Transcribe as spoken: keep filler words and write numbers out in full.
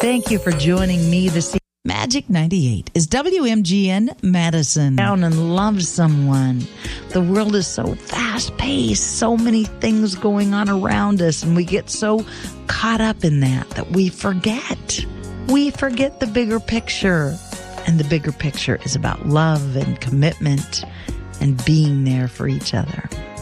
Thank you for joining me this evening. Magic ninety-eight is W M G N Madison. Down and love someone. The world is so fast-paced, so many things going on around us, and we get so caught up in that that we forget. We forget the bigger picture. And the bigger picture is about love and commitment and being there for each other.